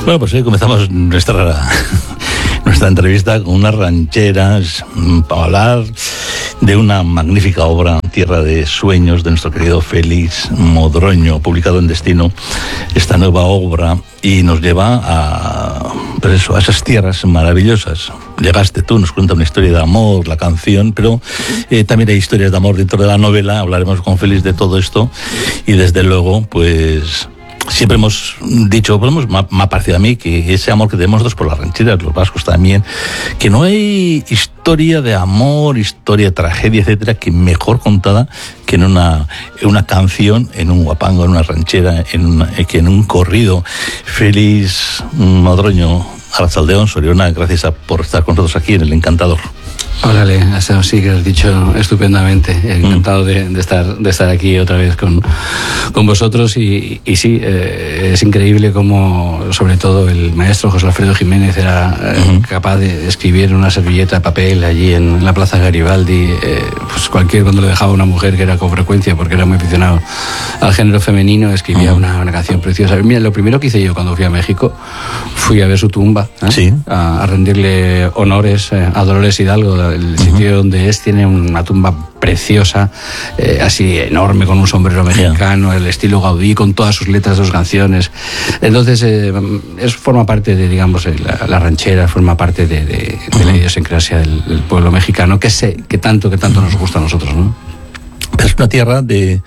Bueno, pues hoy comenzamos nuestra entrevista con unas rancheras para hablar de una magnífica obra, Tierra de Sueños, de nuestro querido Félix Modroño, publicado en Destino, esta nueva obra, y nos lleva a esas tierras maravillosas. Llegaste tú, nos cuenta una historia de amor, la canción, pero también hay historias de amor dentro de la novela. Hablaremos con Félix de todo esto, y desde luego, pues siempre hemos dicho, me ha parecido a mí que ese amor que tenemos nosotros por las rancheras, los vascos también, que no hay historia de amor, historia de tragedia, etcétera, que mejor contada que en una canción, en un guapango, en una ranchera, que en un corrido. Félix Modroño, Arratsaldeon, Soriona, gracias por estar con nosotros aquí en El Encantador. Hola, Le, sí que has dicho estupendamente. Encantado de estar aquí otra vez con vosotros, y sí, es increíble cómo, sobre todo, el maestro José Alfredo Jiménez era capaz de escribir en una servilleta de papel allí en la Plaza Garibaldi, pues cuando le dejaba a una mujer, que era con frecuencia porque era muy aficionado al género femenino, escribía una canción preciosa. Mira, lo primero que hice yo cuando fui a México, fui a ver su tumba, sí, a rendirle honores a Dolores Hidalgo. El sitio donde tiene una tumba preciosa, así enorme, con un sombrero mexicano, el estilo Gaudí, con todas sus letras de sus canciones. Entonces, forma parte de, digamos, la ranchera, forma parte de la idiosincrasia del pueblo mexicano, que tanto nos gusta a nosotros, ¿no? Es una tierra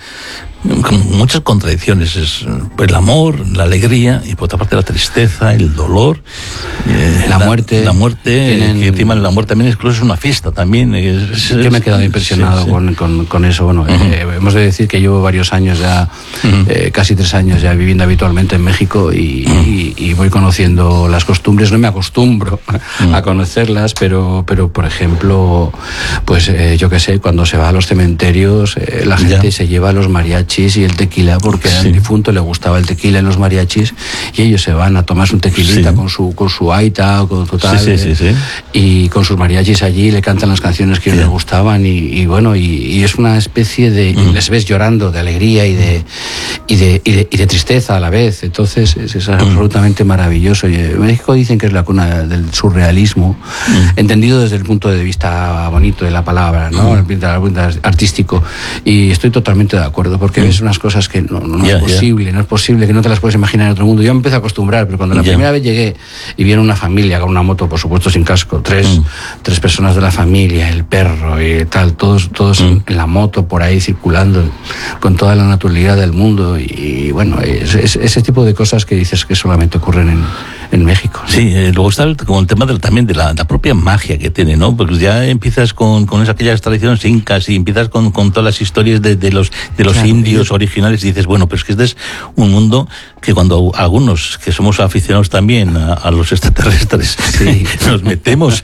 con muchas contradicciones, es el amor, la alegría, y por otra parte la tristeza, el dolor, la muerte, que encima la muerte también es una fiesta también. Yo me he quedado impresionado con eso. Bueno, hemos de decir que llevo varios años ya, casi 3 años ya viviendo habitualmente en México, y voy conociendo las costumbres. No me acostumbro a conocerlas, pero por ejemplo, pues yo qué sé, cuando se va a los cementerios, la gente se lleva a los mariachis y el tequila, porque al difunto le gustaba el tequila en los mariachis, y ellos se van a tomarse un tequilita con su aita o con su tal, y con sus mariachis allí le cantan las canciones que les gustaban, y bueno, y es una especie de les ves llorando de alegría y de tristeza a la vez. Entonces es absolutamente maravilloso. Y en México dicen que es la cuna del surrealismo, entendido desde el punto de vista bonito de la palabra, ¿no? El punto artístico, y estoy totalmente de acuerdo, porque ves unas cosas que no es posible, que no te las puedes imaginar en otro mundo. Yo me empecé a acostumbrar, pero cuando la primera vez llegué y vi una familia con una moto, por supuesto sin casco, tres personas de la familia, el perro y tal, todos en la moto por ahí circulando con toda la naturalidad del mundo, y bueno, es ese tipo de cosas que dices que solamente ocurren en México, ¿no? Sí, luego está el tema también de la propia magia que tiene, ¿no? Porque ya empiezas con aquellas tradiciones incas, y empiezas con todas las historias de los indios originales, y dices, bueno, pero es que este es un mundo que cuando algunos que somos aficionados también a los extraterrestres nos metemos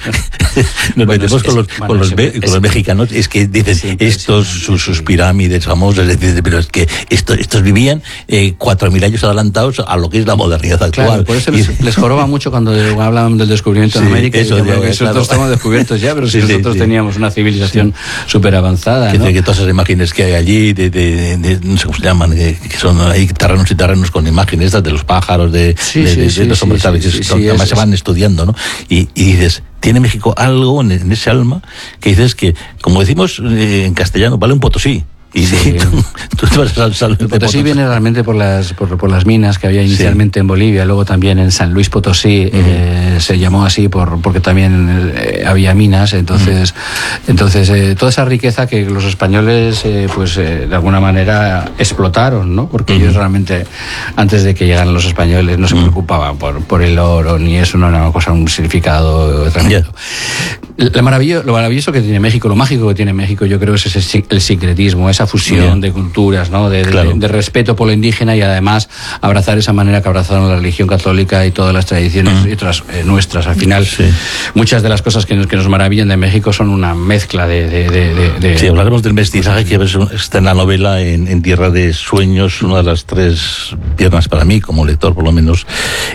con los mexicanos, es que dicen sus pirámides famosas, pero es que estos vivían 4.000 años adelantados a lo que es la modernidad actual. Claro, por eso les joroba mucho cuando hablan del descubrimiento de América. Nosotros estamos descubiertos ya, pero si nosotros teníamos una civilización súper avanzada, ¿no? Que todas esas imágenes que hay allí no sé cómo se llaman, que son ahí terrenos y terrenos con imágenes estas de los pájaros, de los hombres, que además se van estudiando, ¿no? Y dices, tiene México algo en ese alma que dices que, como decimos en castellano, vale un Potosí. Y tú te vas a San Luis Potosí viene realmente por las minas que había inicialmente en Bolivia, luego también en San Luis Potosí, se llamó así porque también había minas. Entonces toda esa riqueza que los españoles de alguna manera explotaron, ¿no? Porque ellos realmente, antes de que llegaran los españoles, no se preocupaban por el oro, ni eso, no era una cosa, un significado tremendo. Lo maravilloso que tiene México, lo mágico que tiene México, yo creo, es el sincretismo, esa fusión de culturas, ¿no? De respeto por lo indígena, y además abrazar esa manera que abrazaron la religión católica y todas las tradiciones y otras nuestras. Al final, muchas de las cosas que nos maravillan de México son una mezcla de... Sí, hablaremos del mestizaje que está en la novela, en Tierra de Sueños, una de las 3 piernas para mí, como lector por lo menos,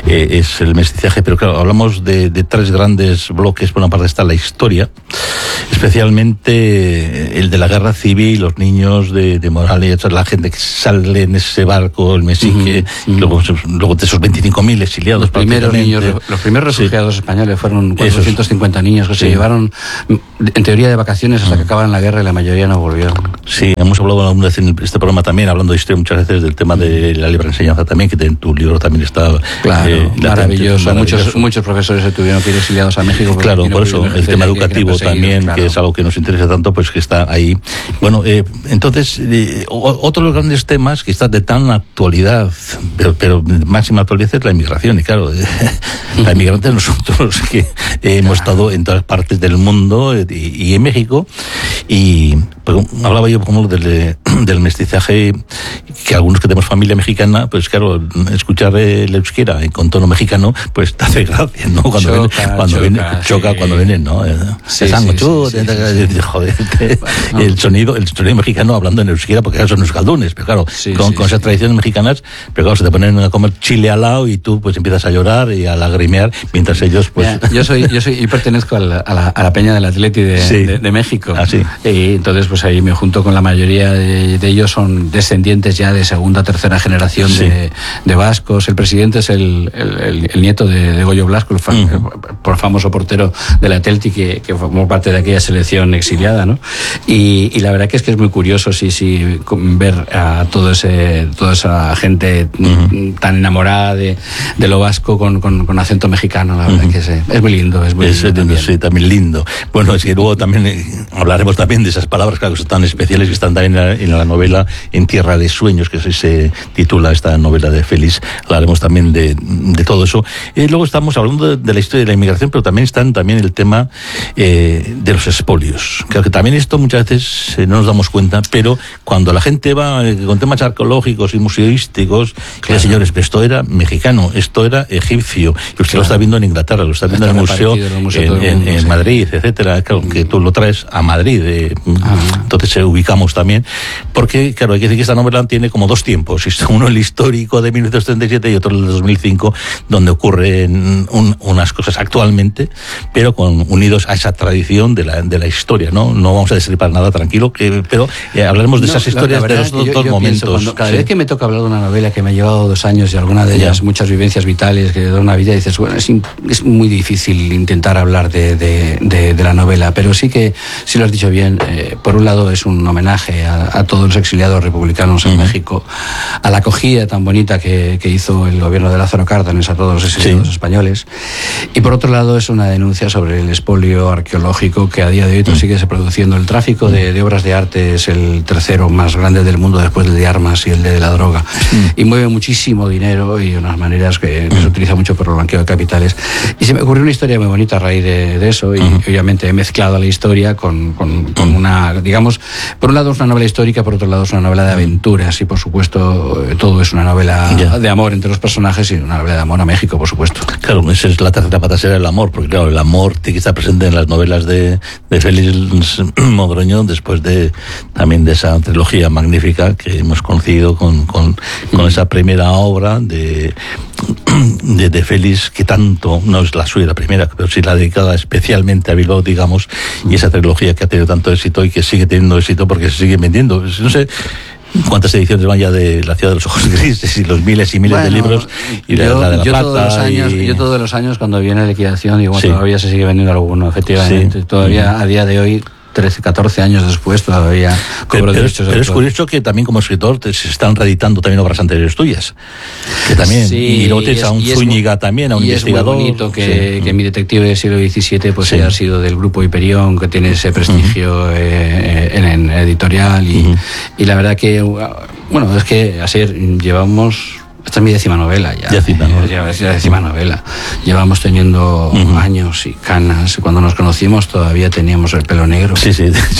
es el mestizaje, pero claro, hablamos de tres grandes bloques. Por una parte está la historia, especialmente el de la guerra civil, los niños de Morales, la gente que sale en ese barco, el Mexique, luego de esos 25.000 exiliados. Los primeros niños, los primeros refugiados españoles fueron 450 niños que se llevaron, en teoría, de vacaciones hasta que acabaron la guerra, y la mayoría no volvieron. Sí, hemos hablado alguna vez en este programa también, hablando de historia muchas veces, del tema de la libre enseñanza también, que en tu libro también está. Claro, maravilloso. Muchos profesores se tuvieron que ir exiliados a México. Claro, por eso el tema educativo también, claro, que es algo que nos interesa tanto, pues que está ahí. Bueno, entonces, otro de los grandes temas que está de tan actualidad, pero máxima actualidad, es la inmigración. Y claro, la inmigrante nosotros que hemos estado en todas partes del mundo y en México, y pues, hablaba yo como del mestizaje, que algunos que tenemos familia mexicana, pues claro, escuchar el euskera con tono mexicano, pues te hace gracia, ¿no? Cuando choca cuando vienen, ¿no? Joder, el sonido mexicano hablando en euskera, porque son euskaldunes, pero claro, con esas tradiciones mexicanas, pero claro, se te ponen a comer chile al lado y tú pues empiezas a llorar y a lagrimear, mientras ellos pues... Yo pertenezco a la peña del Atleti de México. Ah, sí. Y entonces pues ahí me junto con la mayoría de ellos, son descendientes ya de segunda, tercera generación de vascos. El presidente es el nieto de Goyo Blasco, el famoso portero del Atleti que formó parte de aquella selección exiliada, ¿no? Y la verdad que es muy curioso ver a toda esa gente tan enamorada de lo vasco con acento mexicano. La verdad que es muy lindo, también lindo. Bueno, es que luego también hablaremos también de esas palabras, claro, que son tan especiales, que están también en la novela En Tierra de Sueños, que se titula esta novela de Félix. Hablaremos también de todo eso. Luego estamos hablando de la historia de la inmigración, pero también está el tema de los expolios. Claro que también esto muchas veces no nos damos cuenta, pero cuando la gente va con temas arqueológicos y museísticos, claro, señores, pero esto era mexicano, esto era egipcio, y usted lo está viendo en Inglaterra, lo está viendo en el museo en Madrid, etcétera. Claro, que tú lo traes a Madrid, entonces ubicamos también, porque claro, hay que decir que esta novela tiene como dos tiempos, uno el histórico de 1937 y otro el de 2005, donde ocurren unas cosas actualmente, pero unidos a esa tradición de la historia, ¿no? No vamos a destripar nada, tranquilo, pero hablaremos de esas historias, de los dos momentos. Cada vez que me toca hablar de una novela que me ha llevado 2 años y alguna de ellas muchas vivencias vitales que da una vida, dices, bueno, es muy difícil intentar hablar de la novela, pero sí lo has dicho bien. Por un lado es un homenaje a todos los exiliados republicanos en México, a la acogida tan bonita que hizo el gobierno de Lázaro Cárdenas a todos los exiliados españoles, y por otro lado es una denuncia sobre el expolio arqueológico que a día de hoy sigue se produciendo. El tráfico de obras de arte es el tercero más grande del mundo, después del de armas y el de la droga, y mueve muchísimo dinero y unas maneras que se utiliza mucho por el blanqueo de capitales. Y se me ocurrió una historia muy bonita a raíz de eso, y obviamente he mezclado la historia con una, digamos, por un lado es una novela histórica, por otro lado es una novela de aventuras, y por supuesto todo es una novela de amor entre los personajes y una novela de amor a México, por supuesto. Claro, esa es la tercera pata, será el amor, porque claro, el amor tiene que estar presente en las novelas de Félix Modroño, después también de esa trilogía magnífica que hemos conocido con esa primera obra de Félix, que tanto, no es la suya la primera, pero sí la dedicada especialmente a Bilbao, digamos, y esa trilogía que ha tenido tanto éxito y que sigue teniendo éxito porque se sigue vendiendo. No sé cuántas ediciones van ya de La ciudad de los ojos grises y los miles y miles de libros, y la de la plata. Yo todos los años cuando viene la liquidación digo, todavía se sigue vendiendo alguno, efectivamente. Todavía a día de hoy, 13, 14 años después, todavía cobro derechos de autor. Pero es curioso que también como escritor se están reeditando también obras anteriores tuyas. Que también, y luego te echa un Zúñiga también, a un investigador. Es muy bonito que mi detective del siglo XVII pues haya sido del grupo Hiperión, que tiene ese prestigio en editorial, y la verdad que, bueno, es que así llevamos... Esta es mi 10ª novela ya. Es la 10ª novela. Llevamos teniendo años y canas. Cuando nos conocimos todavía teníamos el pelo negro. Sí.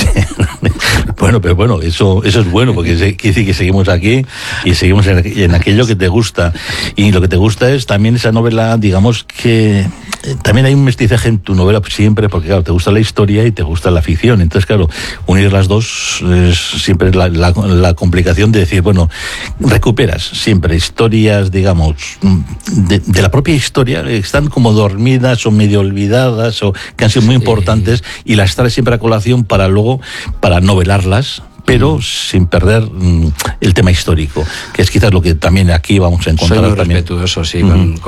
Bueno, pero bueno, eso es bueno, porque quiere decir que seguimos aquí y seguimos en aquello que te gusta. Y lo que te gusta es también esa novela, digamos, que también hay un mestizaje en tu novela siempre, porque claro, te gusta la historia y te gusta la ficción. Entonces, claro, unir las dos es siempre la complicación de decir, bueno, recuperas siempre historias, digamos, de la propia historia, que están como dormidas o medio olvidadas o que han sido muy importantes, y las traes siempre a colación para luego, para novelarlas, pero sin perder el tema histórico, que es quizás lo que también aquí vamos a encontrar. Soy muy respetuoso, sí,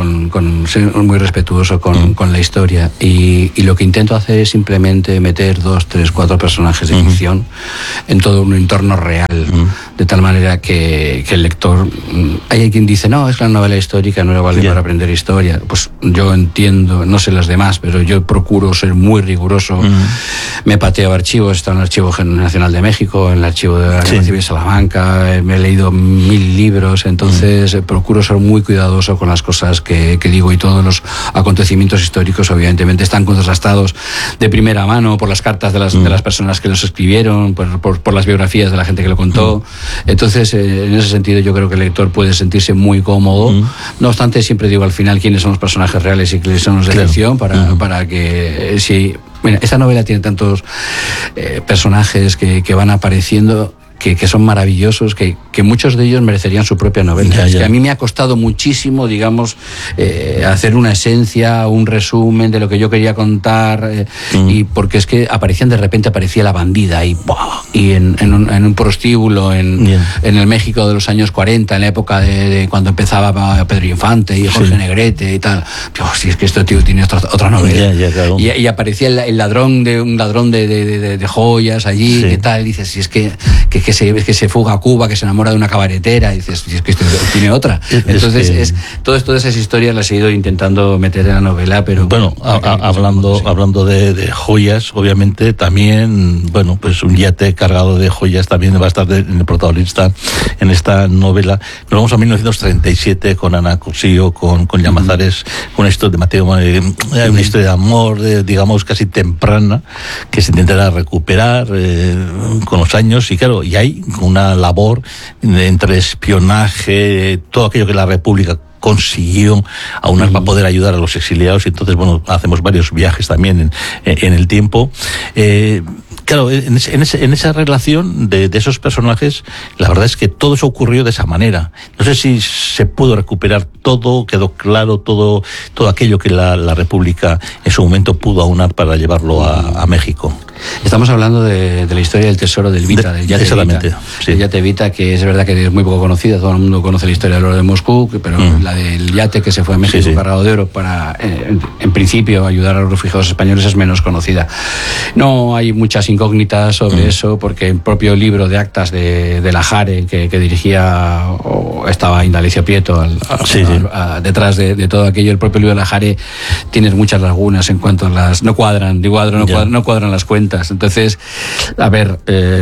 soy muy respetuoso con la historia, y lo que intento hacer es simplemente meter 2, 3, 4 personajes de ficción en todo un entorno real, de tal manera que el lector... Hay quien dice, no, es la novela histórica, no vale para aprender historia. Pues yo entiendo, no sé las demás, pero yo procuro ser muy riguroso. Me pateo archivos, está en el Archivo Nacional de México, en el Archivo de la Guerra Civil de Salamanca, me he leído 1000 libros, entonces procuro ser muy cuidadoso con las cosas que digo, y todos los acontecimientos históricos evidentemente están contrastados de primera mano por las cartas de las personas que los escribieron, por las biografías de la gente que lo contó. Entonces, en ese sentido yo creo que el lector puede sentirse muy cómodo. No obstante, siempre digo al final quiénes son los personajes reales y quiénes son los de ficción, para que si... Mira, esta novela tiene tantos personajes que van apareciendo, que son maravillosos, que muchos de ellos merecerían su propia novela. Es que a mí me ha costado muchísimo, digamos, hacer una esencia, un resumen de lo que yo quería contar, y porque es que aparecía la bandida, y en un prostíbulo en el México de los años 40, en la época de cuando empezaba Pedro Infante y Jorge Negrete y tal. Dios, si es que esto, tío, tiene otra novela. Claro. Y aparecía un ladrón de joyas allí, y tal, y dices, si es que se fuga a Cuba, que se enamora de una cabaretera, y dices, es que esto tiene otra. Entonces, todas esas historias las he ido intentando meter en la novela, pero... Bueno, hablando de joyas, obviamente, también, bueno, pues un yate cargado de joyas también va a estar en el protagonista en esta novela. Nos vamos a 1937 con Ana Cosío, con Llamazares, una historia de Mateo, una historia de amor, digamos, casi temprana, que se intentará recuperar con los años, y claro, y hay una labor entre espionaje, todo aquello que la República consiguió aunar para poder ayudar a los exiliados, y entonces, bueno, hacemos varios viajes también en el tiempo. Claro, en esa relación de esos personajes, la verdad es que todo eso ocurrió de esa manera. No sé si se pudo recuperar todo, quedó claro todo aquello que la República en su momento pudo aunar para llevarlo a México. Estamos hablando de la historia del tesoro del Vita, del Yate Vita. Sí. El Yate Vita, que es verdad que es muy poco conocida, todo el mundo conoce la historia del oro de Moscú, pero la del yate que se fue a México cargado de oro para, en principio, ayudar a los refugiados españoles es menos conocida. No hay muchas incógnitas sobre eso, porque el propio libro de actas de la Jare, que dirigía, estaba Indalecio Prieto detrás de todo aquello, el propio libro de la Jare tiene muchas lagunas en cuanto a las... No cuadran las cuentas. Entonces, a ver,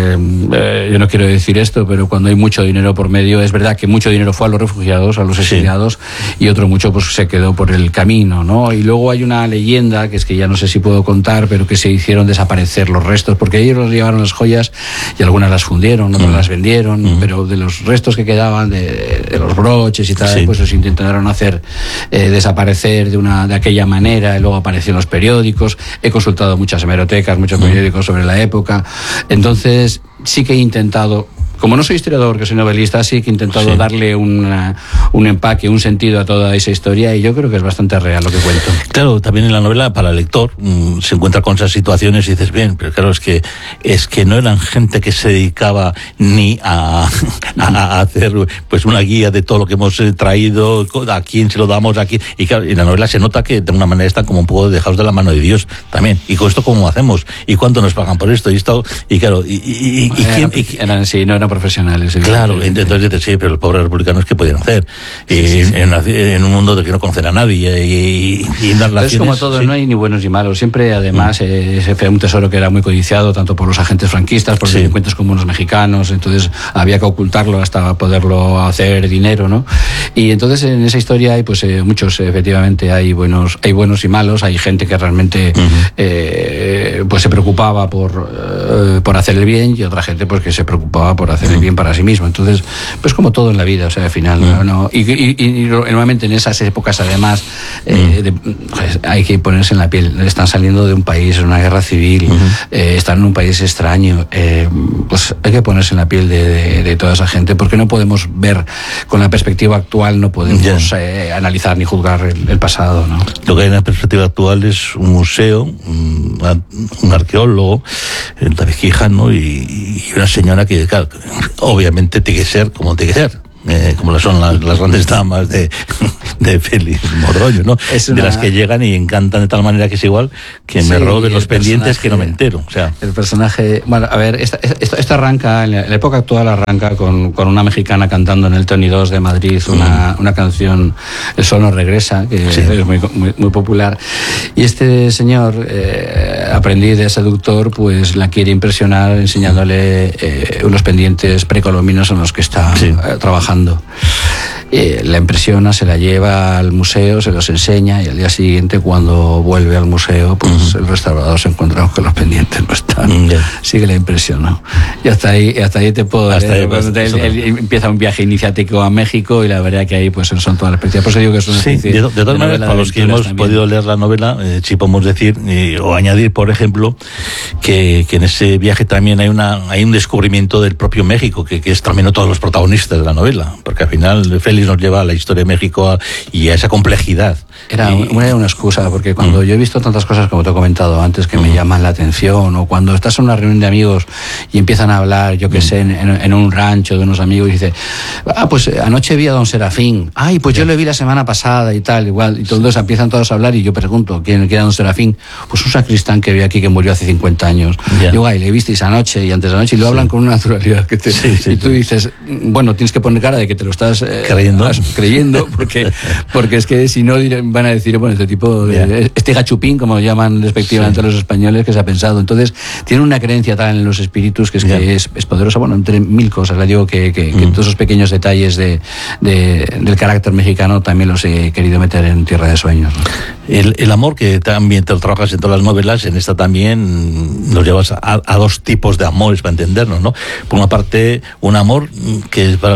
yo no quiero decir esto, pero cuando hay mucho dinero por medio, es verdad que mucho dinero fue a los refugiados, a los exiliados, y otro mucho pues se quedó por el camino, ¿no? Y luego hay una leyenda, que es que ya no sé si puedo contar, pero que se hicieron desaparecer los restos, porque ellos los llevaron las joyas y algunas las fundieron, otras las vendieron, pero de los restos que quedaban, de los broches y tal, pues los intentaron hacer desaparecer de aquella manera, y luego aparecieron los periódicos. He consultado muchas hemerotecas, muchos periódicos sobre la época. Entonces, sí que he intentado, como no soy historiador, que soy novelista, sí que he intentado darle un empaque, un sentido a toda esa historia, y yo creo que es bastante real lo que cuento. Claro, también en la novela, para el lector, se encuentra con esas situaciones y dices, bien, pero claro, es que no eran gente que se dedicaba ni a hacer pues una guía de todo lo que hemos traído, a quién se lo damos, aquí. Y claro, en la novela se nota que de una manera están como un poco dejados de la mano de Dios también. ¿Y con esto cómo hacemos? ¿Y cuánto nos pagan por esto? Y claro, no eran profesionales. Claro, entonces dices, sí, pero los pobres republicanos, ¿qué podían hacer? En un mundo de que no conocen a nadie y en las relaciones... Es como todo, no hay ni buenos ni malos. Siempre, además, ese fue un tesoro que era muy codiciado, tanto por los agentes franquistas, por los delincuentes como los mexicanos, entonces había que ocultarlo hasta poderlo hacer dinero, ¿no? Y entonces en esa historia hay pues muchos, efectivamente, hay buenos y malos, hay gente que realmente pues se preocupaba por hacer el bien, y otra gente pues que se preocupaba por hacer el bien para sí mismo. Entonces, pues como todo en la vida, o sea, al final, ¿no? Y normalmente en esas épocas, además, pues hay que ponerse en la piel. Están saliendo de un país, una guerra civil, están en un país extraño, pues hay que ponerse en la piel de toda esa gente, porque no podemos ver con la perspectiva actual, no podemos analizar ni juzgar el pasado, ¿no? Lo que hay en la perspectiva actual es un museo, un arqueólogo, David Quijano, y una señora que, claro, obviamente tiene que ser como tiene que ser. Como lo son las grandes damas de Félix Modroño, ¿no? De las que llegan y encantan de tal manera que es igual que me roben los pendientes que no me entero. O sea, el personaje, bueno, a ver, esto arranca, en la época actual arranca con una mexicana cantando en el Tony 2 de Madrid una canción, El sol no regresa, que es muy popular. Y este señor, aprendiz de seductor, pues la quiere impresionar enseñándole unos pendientes precolombinos en los que está trabajando. La impresiona, se la lleva al museo, se los enseña, y al día siguiente, cuando vuelve al museo, pues el restaurador se encuentra con los pendientes no están. Sigue la impresión, ¿no? Y hasta ahí te puedo él empieza un viaje iniciático a México, y la verdad que ahí pues son todas las experiencias. Por eso digo que es una especie de todas maneras, para los que hemos podido leer la novela, sí podemos decir o añadir, por ejemplo, que en ese viaje también hay un descubrimiento del propio México, que es también todos los protagonistas de la novela, porque al final Félix nos lleva a la historia de México y a esa complejidad. Era una excusa, porque cuando yo he visto tantas cosas, como te he comentado antes, que me llaman la atención, o cuando estás en una reunión de amigos y empiezan a hablar, yo qué sé, en un rancho de unos amigos, y dice, pues anoche vi a don Serafín, pues yo lo vi la semana pasada y tal, igual, y todos empiezan todos a hablar, y yo pregunto, ¿quién era don Serafín? Pues un sacristán que vi aquí que murió hace 50 años. Digo, le visteis anoche y antes de anoche, y lo hablan con una naturalidad que y tú dices, bueno, tienes que poner cara de que te lo estás creyendo, porque es que si no van a decir, bueno, este tipo este gachupín, como llaman respectivamente los españoles, que se ha pensado. Entonces tiene una creencia tal en los espíritus que es poderosa, bueno, entre mil cosas. Le digo que todos esos pequeños detalles del carácter mexicano también los he querido meter en Tierra de Sueños, ¿no? El amor, que también te lo trabajas en todas las novelas, en esta también nos llevas a dos tipos de amores, para entendernos, ¿no? Por una parte, un amor que es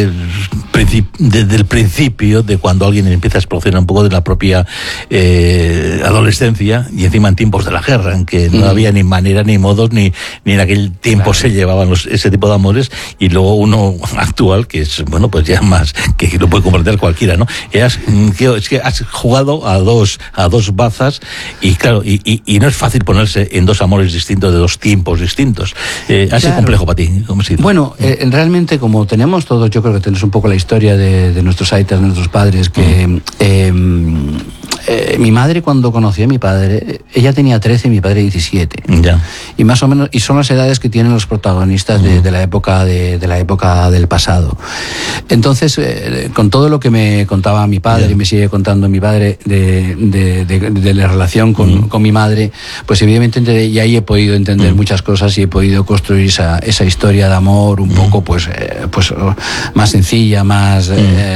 desde el principio, de cuando alguien empieza a explosionar un poco de la propia adolescencia, y encima en tiempos de la guerra, en que no había ni manera, ni modos, ni en aquel tiempo se llevaban ese tipo de amores, y luego uno actual, que es, bueno, pues ya más, que lo puede comprender cualquiera, ¿no? Es que has jugado a dos bazas, y claro, y no es fácil ponerse en dos amores distintos, de dos tiempos distintos. Ha sido complejo para ti. Bueno, realmente, como tenemos todos, yo creo que tenemos un poco la historia de nuestros aitas, de nuestros padres, que mi madre, cuando conoció a mi padre, ella tenía 13 y mi padre 17. Y más o menos, y son las edades que tienen los protagonistas de la época del pasado. Entonces, con todo lo que me contaba mi padre y me sigue contando mi padre de la relación con mi madre, pues evidentemente y ahí he podido entender muchas cosas, y he podido construir esa historia de amor un poco pues más sencilla, más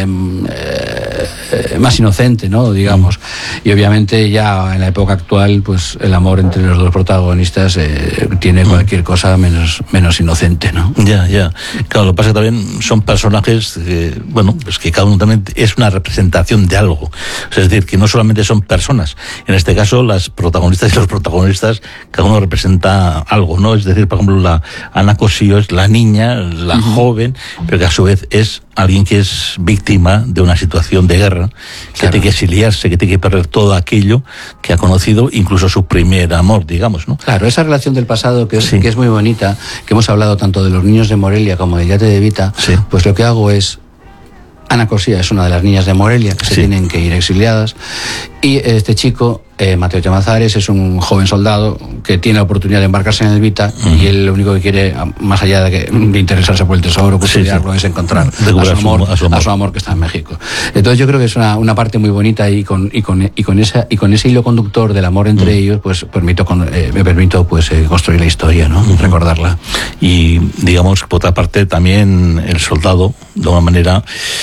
inocente, ¿no? Digamos. Y obviamente ya en la época actual, pues el amor entre los dos protagonistas tiene cualquier cosa menos inocente, ¿no? Claro, lo que pasa es que también son personajes pues que cada uno también es una representación de algo. O sea, es decir, que no solamente son personas. En este caso, las protagonistas y los protagonistas, cada uno representa algo, ¿no? Es decir, por ejemplo, la Ana Cosío es la niña, la joven, pero que a su vez es alguien que es víctima de una situación de guerra, que tiene que exiliarse, que tiene que perder todo aquello que ha conocido, incluso su primer amor, digamos, ¿no? Claro, esa relación del pasado que es muy bonita, que hemos hablado tanto de los niños de Morelia como de Yate de Vita, pues lo que hago es, Ana Cosía es una de las niñas de Morelia que se tienen que ir exiliadas, y este chico, Mateo Llamazares, es un joven soldado que tiene la oportunidad de embarcarse en el Vita, y él lo único que quiere, más allá de interesarse por el tesoro, custodiarlo, es encontrar a su amor que está en México. Entonces yo creo que es una parte muy bonita, y con ese hilo conductor del amor entre ellos, pues me permito construir la historia, ¿no? Recordarla. Y digamos, por otra parte, también el soldado, de alguna manera,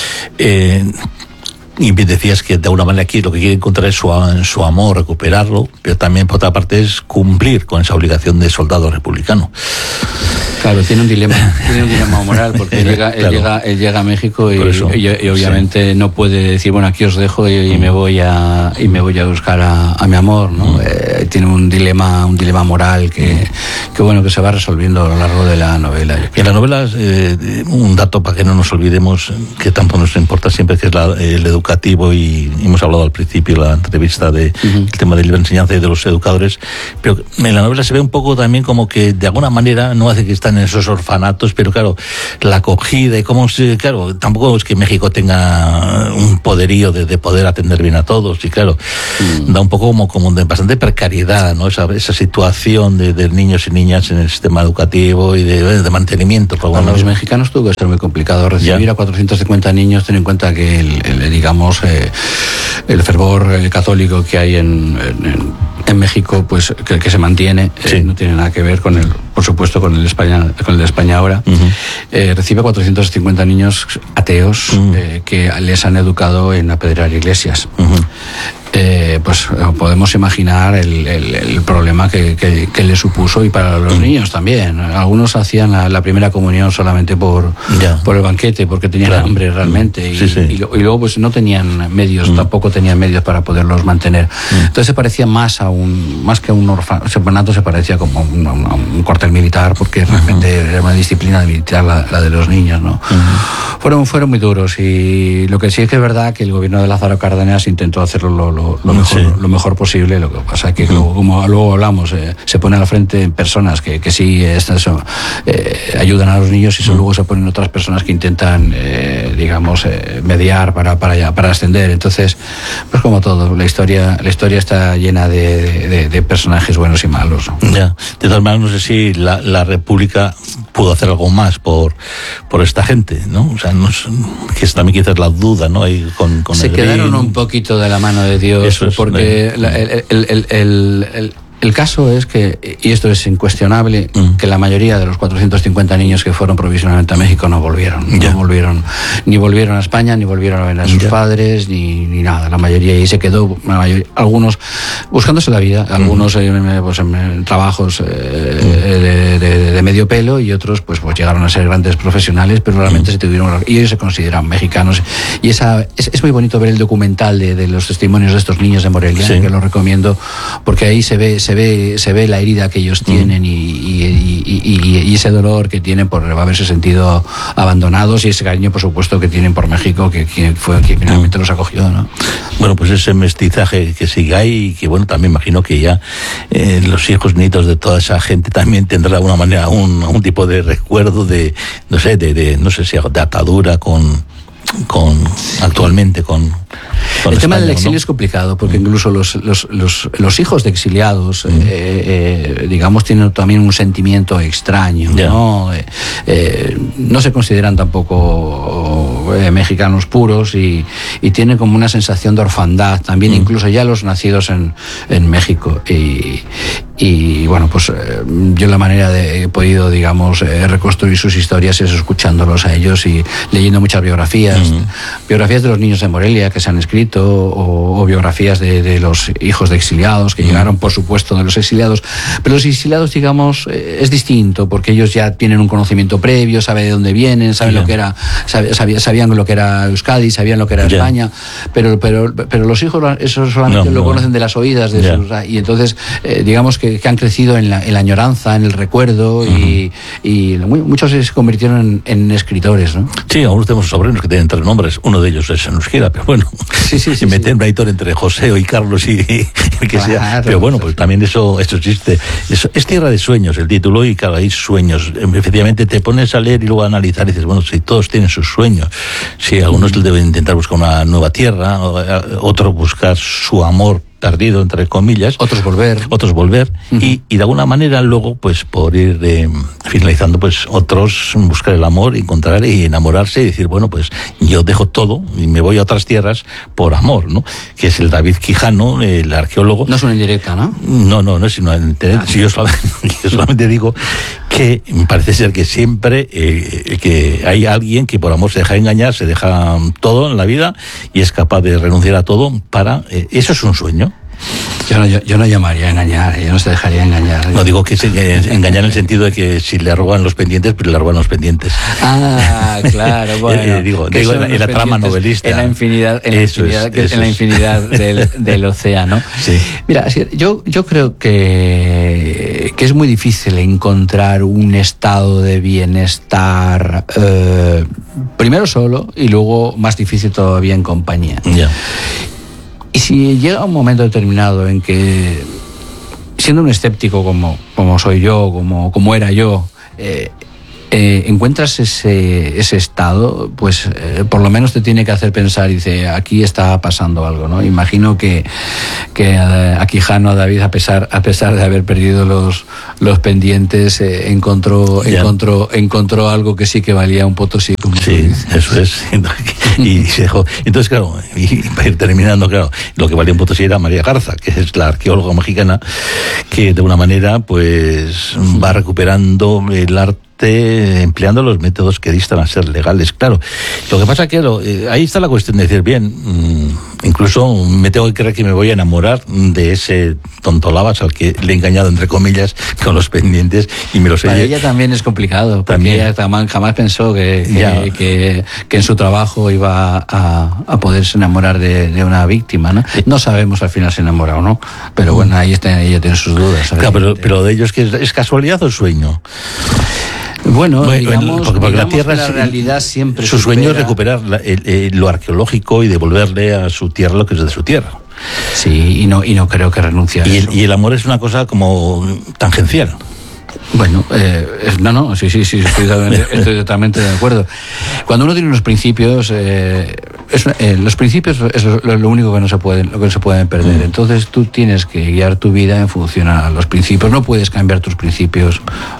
y decías que de alguna manera aquí lo que quiere encontrar es su amor, recuperarlo, pero también por otra parte es cumplir con esa obligación de soldado republicano. Claro, tiene un dilema moral, porque él llega a México y obviamente no puede decir, bueno, aquí os dejo y me voy a buscar a mi amor, ¿no? Tiene un dilema moral que se va resolviendo a lo largo de la novela. En la novela, un dato para que no nos olvidemos, que tanto nos importa siempre, que es el educativo, y hemos hablado al principio de la entrevista del tema de libre enseñanza y de los educadores, pero en la novela se ve un poco también como que de alguna manera no hace que están en esos orfanatos, pero claro, la acogida y cómo claro, tampoco es que México tenga un poderío de poder atender bien a todos, y claro, da un poco como de bastante precariedad, ¿no? Esa situación de niños y niñas en el sistema educativo y de mantenimiento. Para los mexicanos tuvo que ser muy complicado recibir a 450 niños. Ten en cuenta que el fervor católico que hay en México, pues que se mantiene, no tiene nada que ver con por supuesto, con el de España ahora. Recibe 450 niños ateos que les han educado en apedrear iglesias. Pues podemos imaginar el problema que le supuso, y para los niños también. Algunos hacían la primera comunión solamente por el banquete, porque tenían hambre realmente, y luego pues no tenían medios, tampoco tenían medios para poderlos mantener. Entonces se parecía más que a un orfanato, se parecía como a un cuartel militar, porque realmente era una disciplina militar la de los niños, ¿no? Fueron muy duros, y lo que sí es que es verdad que el gobierno de Lázaro Cárdenas intentó hacerlo lo mejor posible. Lo que pasa es que como luego hablamos, se pone al frente personas que sí ayudan a los niños, y luego se ponen otras personas que intentan mediar para ascender. Entonces, pues como todo, la historia está llena de personajes buenos y malos, ¿no? Ya. De todas maneras, no sé si la República pudo hacer algo más por esta gente, ¿no? O sea, que es también quizás la duda, ¿no? Ahí con se quedaron un poquito de la mano de Dios, porque el caso es que, y esto es incuestionable, que la mayoría de los 450 niños que fueron provisionalmente a México no volvieron. Ni volvieron a España, ni volvieron a ver a sus padres, ni nada. La mayoría, y se quedó, algunos buscándose la vida, algunos en trabajos de medio pelo, y otros pues llegaron a ser grandes profesionales, pero realmente y ellos se consideran mexicanos. Y es muy bonito ver el documental de los testimonios de estos niños de Morelia, que lo recomiendo, porque ahí se ve la herida que ellos tienen, y ese dolor que tienen por haberse sentido abandonados, y ese cariño, por supuesto, que tienen por México, que fue quien finalmente los acogió, ¿no? Bueno, pues ese mestizaje que sigue ahí, y que bueno, también imagino que ya los hijos, nietos de toda esa gente también tendrá de alguna manera un tipo de recuerdo no sé si de atadura actualmente con el tema del exilio, ¿no? Es complicado, porque incluso los hijos de exiliados, tienen también un sentimiento extraño, ¿no? No se consideran tampoco mexicanos puros, y tienen como una sensación de orfandad también, incluso ya los nacidos en México. Y bueno, pues yo la manera he podido, reconstruir sus historias es escuchándolos a ellos y leyendo muchas biografías de los niños de Morelia que se han escrito, o biografías de los hijos de exiliados que llegaron, por supuesto, de los exiliados. Pero los exiliados, es distinto, porque ellos ya tienen un conocimiento previo, saben de dónde vienen, saben lo que era, sabían lo que era Euskadi, sabían lo que era España, pero los hijos eso solamente lo conocen de las oídas de sus, y entonces que han crecido en la añoranza, en el recuerdo, y muchos se convirtieron en escritores, ¿no? Sí, algunos tenemos sobrinos que tienen 3 nombres, uno de ellos es en euskera, pero bueno, si meten una historia entre José y Carlos y el que sea, pero bueno, pues también eso existe. Es Tierra de Sueños el título, y claro, hay sueños. Efectivamente te pones a leer y luego a analizar y dices, bueno, si todos tienen sus sueños, si algunos deben intentar buscar una nueva tierra, otros buscar su amor perdido, entre comillas, otros volver, y de alguna manera luego, pues por ir finalizando, pues otros buscar el amor, encontrar y enamorarse, y decir, bueno, pues yo dejo todo y me voy a otras tierras por amor, ¿no? Que es el David Quijano, el arqueólogo. No es una indirecta, ¿no? No es una indirecta. Si yo solamente digo que parece ser que siempre que hay alguien que por amor se deja engañar, se deja todo en la vida y es capaz de renunciar a todo para... eso es un sueño. Yo no llamaría a engañar, yo no se dejaría engañar. No digo que engañar en el sentido de que si le roban los pendientes, pues le roban los pendientes. Ah, claro, bueno. digo en la trama novelista. En la infinidad, del océano. Sí. Mira, yo creo que es muy difícil encontrar un estado de bienestar primero solo y luego más difícil todavía en compañía. Yeah. Y si llega un momento determinado en que, siendo un escéptico como soy yo, como era yo, encuentras ese estado, pues por lo menos te tiene que hacer pensar y dice, aquí está pasando algo, ¿no? Imagino que a Quijano, a David, a pesar de haber perdido los pendientes, encontró algo que sí que valía un potosí. Sí, eso es. Y se dejó. Entonces, claro, y para ir terminando, claro, lo que valía un potosí era María Garza, que es la arqueóloga mexicana, que de una manera, pues, va recuperando el arte empleando los métodos que distan a ser legales. Claro, lo que pasa es que ahí está la cuestión de decir, bien, incluso me tengo que creer que me voy a enamorar de ese tontolabas al que le he engañado, entre comillas, con los pendientes, y me los he... Para ella también es complicado, porque también. Ella jamás pensó que en su trabajo iba a poderse enamorar de una víctima, ¿no? No sabemos al final si se enamora o no, pero bueno, ahí está, ella tiene sus dudas. Claro, pero de ellos, ¿que es casualidad o sueño? Bueno, digamos, porque la Tierra, la realidad siempre su sueño es recuperar lo arqueológico y devolverle a su tierra lo que es de su tierra. Sí, y no creo que renuncie a eso. Y el amor es una cosa como tangencial. Bueno, sí, estoy totalmente de acuerdo. Cuando uno tiene unos principios, los principios es lo único que no se pueden perder. Entonces tú tienes que guiar tu vida en función a los principios. No puedes cambiar tus principios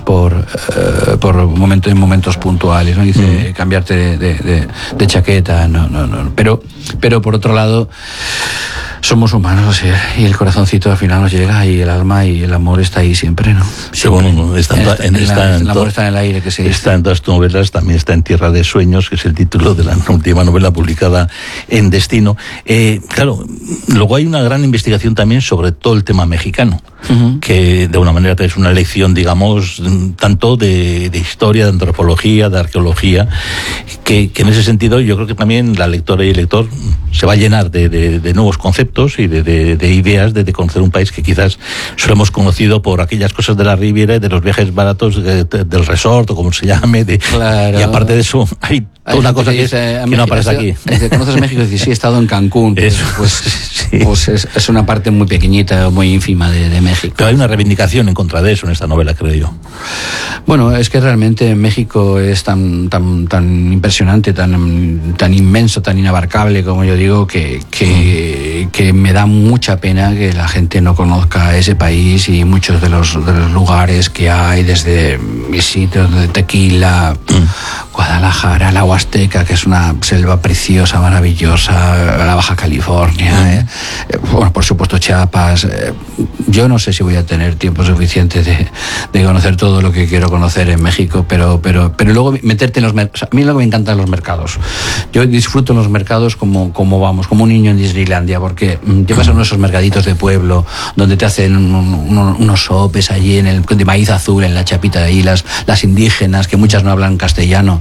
en momentos puntuales. No dice cambiarte de chaqueta, no. Pero por otro lado, somos humanos, y el corazoncito al final nos llega, y el alma y el amor está ahí siempre, ¿no? Sí, bueno, el amor está en el aire, que se dice. Está en todas tus novelas, también está en Tierra de Sueños, que es el título de la última novela publicada en Destino. Claro, luego hay una gran investigación también sobre todo el tema mexicano, que de una manera es una lección, digamos, tanto de historia, de antropología, de arqueología, que en ese sentido yo creo que también la lectora y el lector se va a llenar de nuevos conceptos y de ideas de conocer un país que quizás solo hemos conocido por aquellas cosas de la Riviera y de los viajes baratos del resort o como se llame. Claro. Y aparte de eso, hay toda una cosa que no aparece aquí. ¿Conoces México? Y dices, sí, he estado en Cancún. Pues es una parte muy pequeñita, muy ínfima de México. Pero hay una reivindicación en contra de eso en esta novela, creo yo. Bueno, es que realmente México es tan impresionante, tan inmenso, tan inabarcable, como yo digo, que me da mucha pena que la gente no conozca ese país y muchos de los lugares que hay, desde mis sitios de Tequila, Guadalajara, la Huasteca, que es una selva preciosa, maravillosa, la Baja California, bueno, por supuesto Chiapas. Yo no sé si voy a tener tiempo suficiente de conocer todo lo que quiero conocer en México, pero luego meterte en los mercados. A mí lo que me encantan los mercados. Yo disfruto en los mercados como un niño en Disneylandia, porque llevas a uno de esos mercaditos de pueblo donde te hacen unos sopes allí de maíz azul en la chapita de ahí, las indígenas, que muchas no hablan castellano,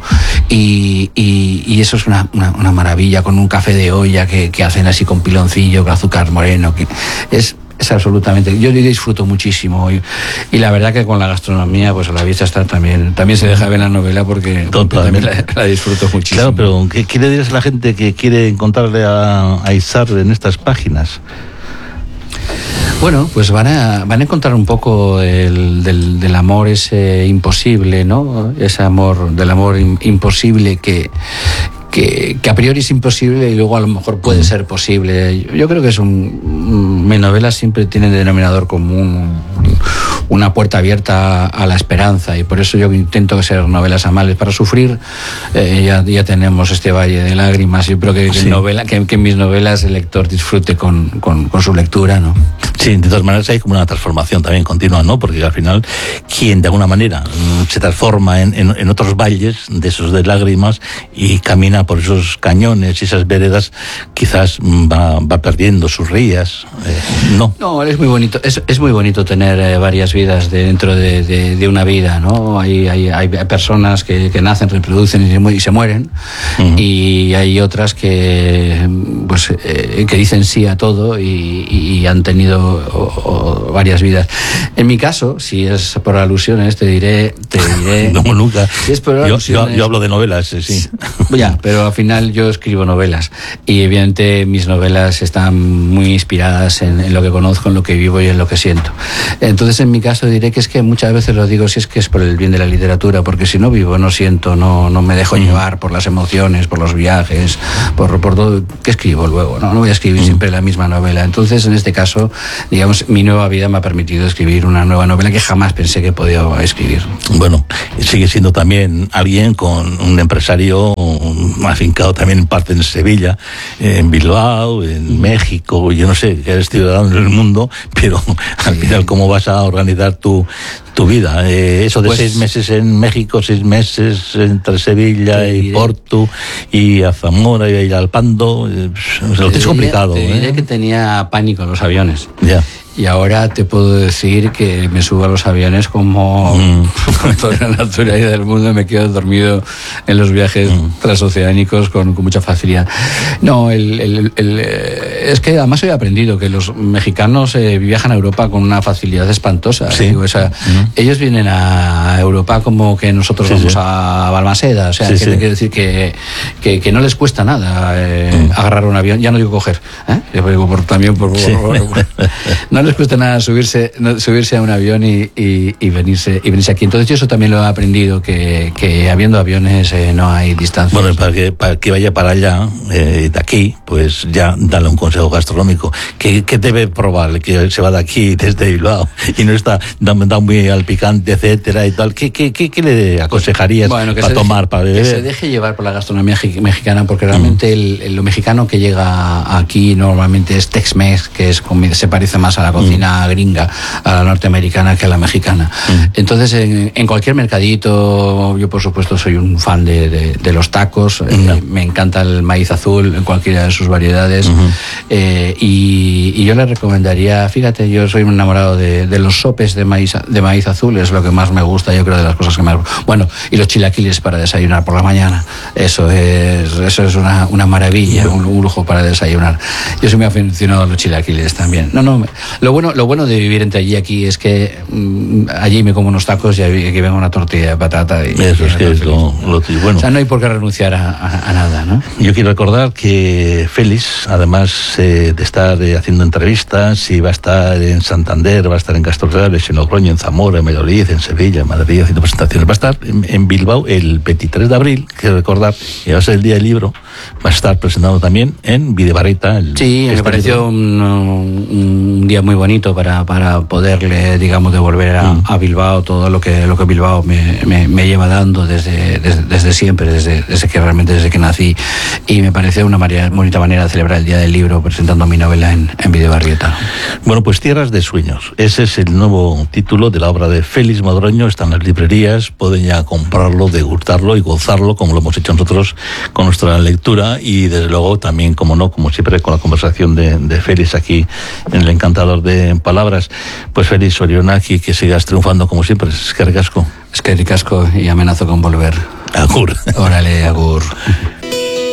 y eso es una maravilla, con un café de olla que hacen así con piloncillo, con azúcar moreno, que es absolutamente, yo disfruto muchísimo, y la verdad que con la gastronomía, pues a la vista está, también se deja ver la novela, porque también la disfruto muchísimo. Claro, pero ¿qué le dirías a la gente que quiere encontrarle a Izar en estas páginas? Bueno, pues van a encontrar un poco del amor ese imposible, ¿no? Ese amor, del amor imposible que a priori es imposible y luego a lo mejor puede ser posible. Yo creo que mi novela siempre tiene denominador común una puerta abierta a la esperanza, y por eso yo intento ser novelas amables. Para sufrir ya tenemos este valle de lágrimas. Yo creo que en mis novelas el lector disfrute con su lectura, ¿no? Sí, de todas maneras hay como una transformación también continua, ¿no? Porque al final, quien de alguna manera se transforma en otros valles, de esos de lágrimas, y camina por esos cañones y esas veredas, quizás va perdiendo sus rías, ¿no? No, es muy bonito, es muy bonito tener varias vidas dentro de una vida, ¿no? Hay personas que nacen, reproducen y se mueren, y hay otras que que dicen sí a todo y han tenido varias vidas. En mi caso, si es por alusiones, te diré no, nunca. Si es por alusiones, yo hablo de novelas, sí. Ya, pero al final yo escribo novelas y evidentemente mis novelas están muy inspiradas en lo que conozco, en lo que vivo y en lo que siento. Entonces, en mi caso diré que es que muchas veces lo digo, si es que es por el bien de la literatura, porque si no vivo, no siento, no me dejo llevar por las emociones, por los viajes, por todo. ¿Qué escribo luego? No voy a escribir siempre la misma novela. Entonces, en este caso, digamos, mi nueva vida me ha permitido escribir una nueva novela que jamás pensé que podía escribir. Bueno, sigue siendo también alguien con un empresario afincado también en parte en Sevilla, en Bilbao, en México, yo no sé, que eres ciudadano en el mundo, pero al final, ¿cómo vas a organizar tu vida? Eso de 6 meses en México, 6 meses entre Sevilla y Porto, y a Zamora y a Alpando, lo que es complicado. Te diré que tenía pánico en los aviones. Ya. Y ahora te puedo decir que me subo a los aviones como con toda la naturalidad del mundo, me quedo dormido en los viajes transoceánicos con mucha facilidad. No, es que además he aprendido que los mexicanos viajan a Europa con una facilidad espantosa. Sí. Digo, o sea, ellos vienen a Europa como que nosotros vamos a Balmaseda. O sea, te quiero decir que no les cuesta nada agarrar un avión. Ya no digo coger, yo digo no les cuesta nada subirse a un avión y venirse aquí. Entonces yo eso también lo he aprendido, que habiendo aviones no hay distancia. Bueno, para que vaya para allá, de aquí, pues ya dale un consejo gastronómico. ¿Qué debe probar? Que se va de aquí, desde Bilbao, y no está da muy al picante, etcétera, y tal. ¿Qué le aconsejarías para tomar, para beber? Que se deje llevar por la gastronomía mexicana, porque realmente lo mexicano que llega aquí normalmente es Tex-Mex, que es comida, se parece más a la cocina gringa, a la norteamericana, que a la mexicana. Entonces, en cualquier mercadito, yo por supuesto soy un fan de los tacos, me encanta el maíz azul en cualquiera de sus variedades, y yo le recomendaría, fíjate, yo soy un enamorado de los sopes de maíz azul, es lo que más me gusta, yo creo, de las cosas que más... Bueno, y los chilaquiles para desayunar por la mañana, eso es una maravilla, un lujo para desayunar. Yo soy muy aficionado a los chilaquiles también. Lo bueno de vivir entre allí y aquí es que allí me como unos tacos y aquí vengo una tortilla de patata. Eso es que es lo bueno. O sea, no hay por qué renunciar a nada, ¿no? Yo quiero recordar que Félix, además de estar haciendo entrevistas, y va a estar en Santander, va a estar en Castro Reales, en Logroño, en Zamora, en Valladolid, en Sevilla, en Madrid, haciendo presentaciones. Va a estar en Bilbao el 23 de abril, quiero recordar, y va a ser el Día del Libro. Va a estar presentado también en Videbarreta. Sí, me pareció un día muy bonito para poderle, digamos, devolver a Bilbao todo lo que Bilbao me lleva dando desde siempre, desde que nací, y me pareció una bonita manera de celebrar el Día del Libro presentando mi novela en Videbarrieta. Bueno, pues Tierras de Sueños, ese es el nuevo título de la obra de Félix Modroño. Está en las librerías, pueden ya comprarlo, degustarlo y gozarlo, como lo hemos hecho nosotros con nuestra lectura, y desde luego también, como siempre, con la conversación de Félix aquí en El Encantador de Palabras. Pues Félix Orionaki, que sigas triunfando como siempre. Es que ricasco. Es que ricasco, y amenazo con volver. Agur. Órale, agur.